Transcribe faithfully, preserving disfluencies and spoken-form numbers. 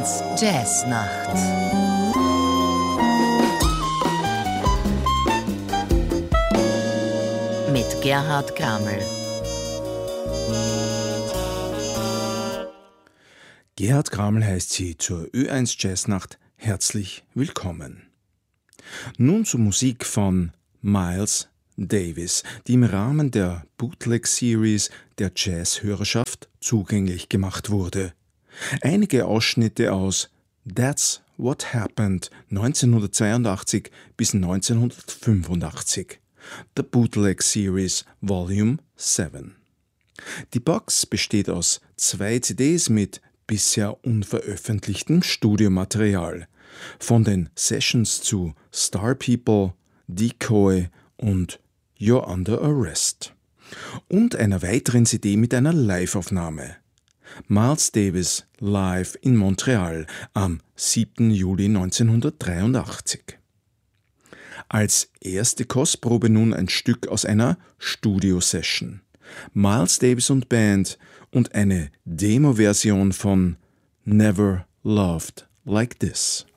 eins Jazznacht. Mit Gerhard Kraml. Gerhard Kraml heißt Sie zur Ö eins Jazznacht herzlich willkommen. Nun zur Musik von Miles Davis, die im Rahmen der Bootleg-Series der Jazzhörerschaft zugänglich gemacht wurde. Einige Ausschnitte aus That's What Happened neunzehnhundertzweiundachtzig bis neunzehnhundertfünfundachtzig, The Bootleg Series Volume sieben. Die Box besteht aus zwei C Ds mit bisher unveröffentlichtem Studiomaterial, von den Sessions zu Star People, Decoy und You're Under Arrest und einer weiteren C D mit einer Liveaufnahme. Miles Davis live in Montreal am siebten Juli neunzehnhundertdreiundachtzig. Als erste Kostprobe nun ein Stück aus einer Studio-Session. Miles Davis und Band und eine Demo-Version von Never Loved Like This.